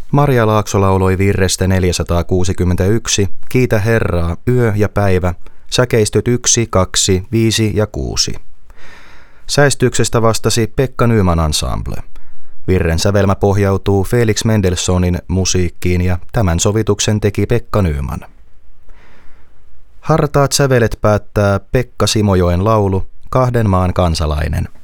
Maria Laakso lauloi virrestä 461, Kiitä Herraa, yö ja päivä, säkeistöt 1, 2, 5 ja 6. Säestyksestä vastasi Pekka Nyman Ensemble. Virren sävelmä pohjautuu Felix Mendelssohnin musiikkiin ja tämän sovituksen teki Pekka Nyman. Hartaat sävelet päättää Pekka Simojoen laulu Kahden maan kansalainen.